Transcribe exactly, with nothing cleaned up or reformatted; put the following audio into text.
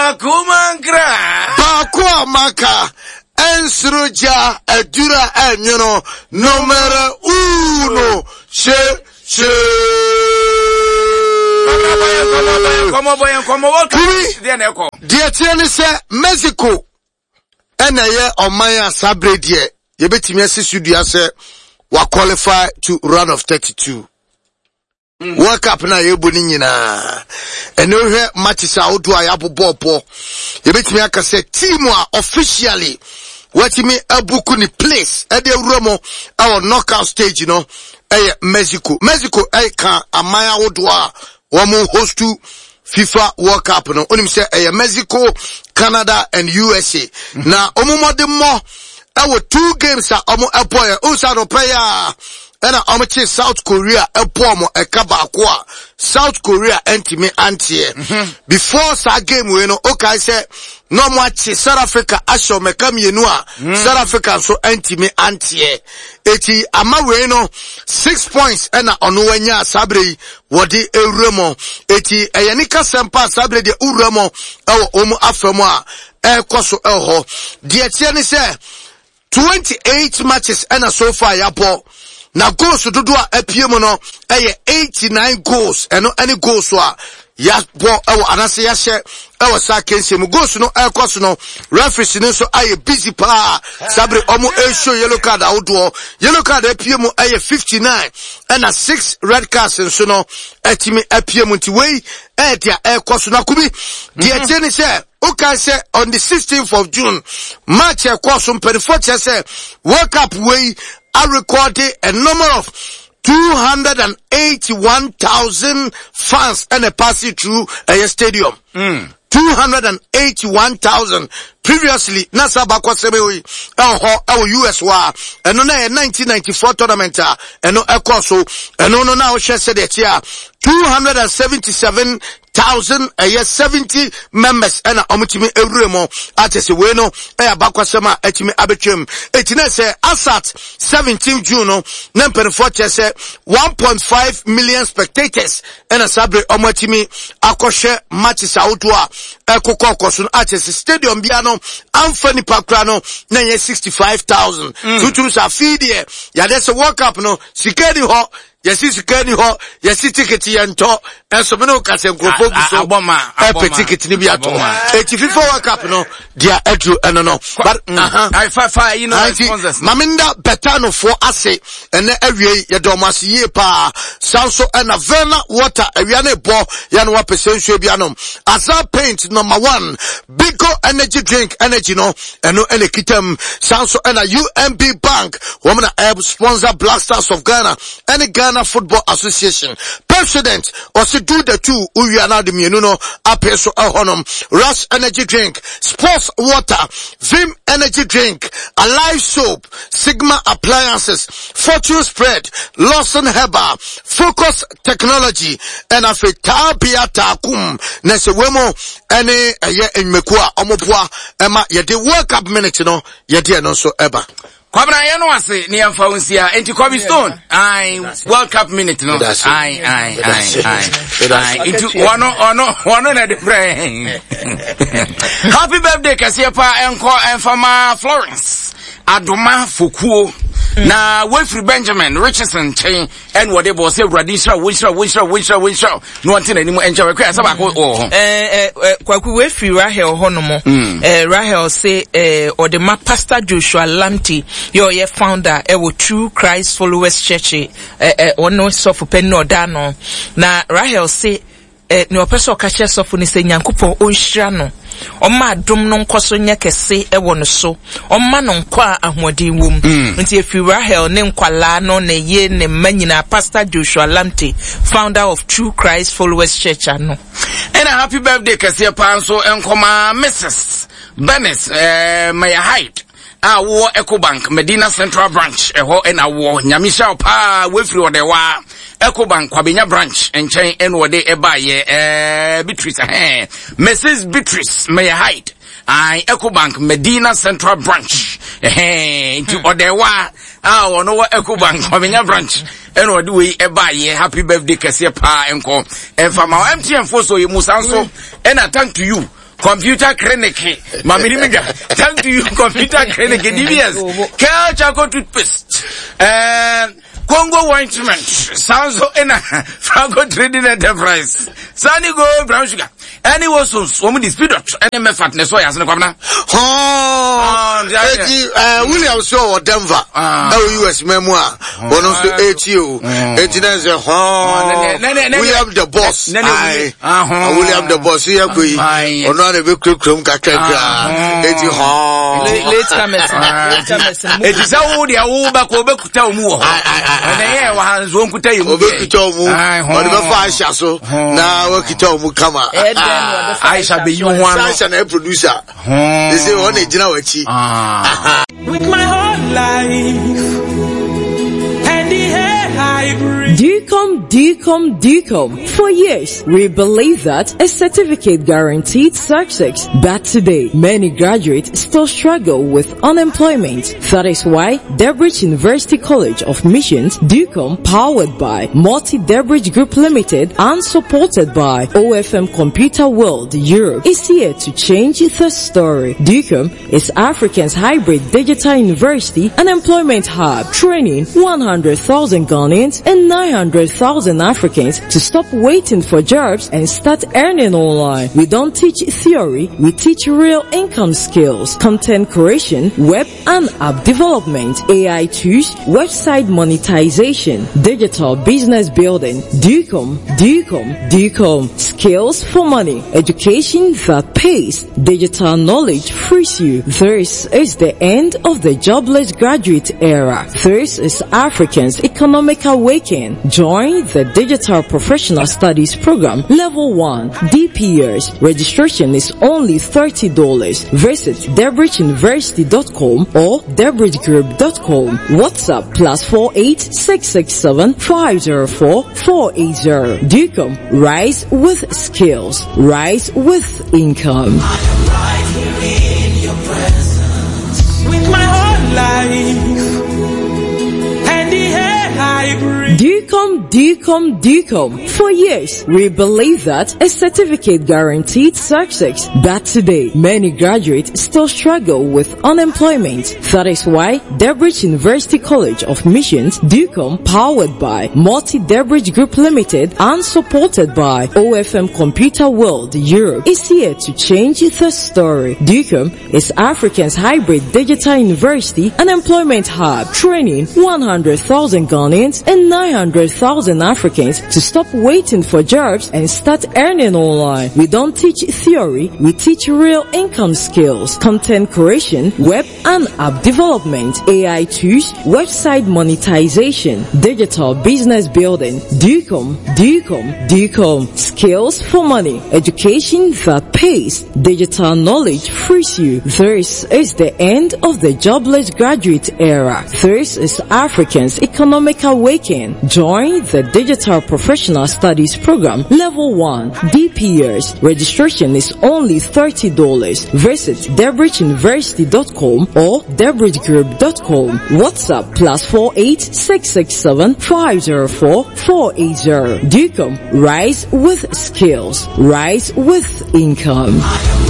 Bakumankra Bakua maka Ensruja Edura Enyuno Numero uno She She Come on, boy, come on, come on. Dear Tiani say Mexico Ena ye Omaya Sabre die Yebeti Messi Studio say wa qualify to round of thirty-two. Mm. World Cup na yebu ni nyina. Eno hwe matches a odu ayapo bopo. Yebetimi aka say team a officially watimi abuku ni place e de Romo our knockout stage you know eh Mexico. Mexico eh kan amaya odu a wo mo host to FIFA World Cup no. Onim say eh Mexico, Canada and U S A. Mm-hmm. Na omumode mo our two games are omo epoya usado player and I'm South Korea, a pomo, a kabakwa, South Korea, anti-me anti. Before that game, we know, okay, I said, no more South Africa, Asho, me come you know, South Africa, so anti-me anti. Eti, ama we know, six points, and on Wenya, Sabri, wadi Uremo, eti, a Yanika Sampa, Sabri, de Uremo, our Omo Afremo, El Koso Elho. The Etienne say, twenty-eight matches, and so far, yapo. Na goals to do a P M no eh eighty-nine goals and no any goals wa ya bo e anase ya she e wa sa kense mu goals no e koso no referee no so aye busy pa sabre omo e show yellow card awdo yellow card e P M eh fifty-nine and a six red cards so no etimi e P M nti wey e dia e koso na kubi dia teni say okay say on the sixteenth of June match e koso twenty-four say World Cup wey I recorded a number of two hundred eighty-one thousand fans and a passing through a stadium. Mm. two hundred eighty-one thousand. Previously, Nasa Bakwa Sebewi, our U S war, and on a nineteen ninety-four tournament, and no Ecoso, and no no now she said it here, two hundred seventy-seven thousand, a year seventy members, and a omutimi Euremo, at a Seweno, a Bakwasama, etimi Abachum, etinese, Asat, seventeenth June, Nempen Forte say, one point five million spectators, and a Sabre Omutimi, Akoshe, matches outwa, Eko Kokosun, at a stadium piano, Anthony Pacrano, nine sixty-five thousand. Tutus are feed here. Yeah, there's a World Cup no. Sikeni ho. Yes, it's Kenny ho. Yes, it's ticket and talk. And so no can say go for so. Epic ticket ni biato. eighty-four World Cup no. Dia Edru and no. But I five you know sponsors. Maminda Betano for Ase and every Yadomas ye pa. Sanso and a Verna water. Eviane bo yanwa percent bianum. Asa paint number one. Bigo energy drink energy no. And no any kitem. Sanso and a U M B Bank. Woman a sponsor Black Stars of Ghana. Any Ghana Football Association president also do the two we are now the menuno apeso honum Rush energy drink, sports water, Vim energy drink, Alive soap, Sigma appliances, Fortune spread, Lawson Herbal, Focus technology, and afe tabia takum nese wemo any ye in mekua omopua ema ye de World Cup minute no ye de no so eba. Kwabra yano wase ni amfa unsia enti Kobe Stone ai World Cup minute no ai ai ai ai into one on one na the brain. Happy birthday Kasiepa enko enfama Florence Adoma Fokuo na Wefrey Benjamin Richardson chain and whatever say Radisha Wisha Wisha Wisha Wisha no antina ni mo enja we kwa sabako oh eh eh kwaku Wefrey Rahel honomo eh Rahel say eh Odema Pastor Joshua Lamte your ye founder e wo True Christ Followers Church eh eh ono so for pen no da no na Rahel say eh no person o ka che so for ni say Nyankopon onhira no Oma dum no nkoso nya kese e wo no so oma no nkwa ahoden wom nti efi Rahel ne nkwala no na ye ne manyina Pastor Joshua Lamte founder of True Christ Followers Church ano and a happy birthday kese pa so enkoma Missus Benes eh Maya Height a wo Ecobank Medina Central Branch eho na wo Nyamisha pa Wefrey odewa Ecobank Kwabenya branch enchen enwode eba ye eh Beatrice eh Missus Beatrice Maya Height I Ecobank Medina Central Branch eh into odewa ah wono wo Ecobank Kwabenya branch enwode we eba ye happy birthday kese pa enko enfama M T N for so you musanso and I thank to you computer clinic. Mamiriga. Thank you, computer clinic. D B S. Charcoal toothpaste. Uh, Congo ointment. Sounds so in a Franco Trading Enterprise. Sunny Gold Brown Sugar. Any was so woman is speed up. Any me fatness so as no governor. Oh, uh, William Shaw or Denver. Oh, U S memoir. One of the eight you. Eighty-nine. Oh, William the boss. William the boss. Here we are. Not a big crum cacca. Eighty. Oh, late comers. It is all the Uba Quebec tell more. And the air was won't tell you. Obekitomu. Whatever fire shasso. Now, Okitomu come out. I shall be you one. A producer. They say one is now with my whole life. And the hair hybrid. DUCOM, DUCOM, DUCOM. For years, we believe that a certificate guaranteed success. But today, many graduates still struggle with unemployment. That is why Debridge University College of Missions, DUCOM, powered by Multi Debridge Group Limited and supported by O F M Computer World Europe, is here to change the story. DUCOM is Africa's hybrid digital university and employment hub, training one hundred thousand Ghanaians and nine hundred thousand Africans to stop waiting for jobs and start earning online. We don't teach theory, we teach real income skills, content creation, web and app development, A I tools, website monetization, digital business building. DUCOM, DUCOM, DUCOM. Skills for money, education that pays, digital knowledge frees you. This is the end of the jobless graduate era. This is Africans' economic awakening. Join the Digital Professional Studies Program Level one D P S. Registration is only thirty dollars. Visit debridge university dot com or debridge group dot com. WhatsApp plus four eight six six seven five zero four four eight zero. DUCOM, rise with skills, rise with income. I am right here in your presence with my whole life. And the hair hybrid. DUCOM, DUCOM, DUCOM. For years, we believe that a certificate guaranteed success. But today, many graduates still struggle with unemployment. That is why Debridge University College of Missions, DUCOM, powered by Multi Debridge Group Limited and supported by O F M Computer World Europe, is here to change the story. DUCOM is Africa's hybrid digital university and employment hub, training one hundred thousand Ghanaians and nine hundred thousand Africans to stop waiting for jobs and start earning online. We don't teach theory, we teach real income skills, content creation, web and app development, A I tools, website monetization, digital business building. DUCOM, DUCOM, DUCOM. Skills for money, education that pays, digital knowledge frees you. This is the end of the jobless graduate era. This is Africans' economic awakening. Join the Digital Professional Studies Program Level one D P S. Registration is only thirty dollars. Visit debridge university dot com or debridge group dot com. WhatsApp plus four eight six six seven five zero four four eight zero. DUCOM, rise with skills, rise with income.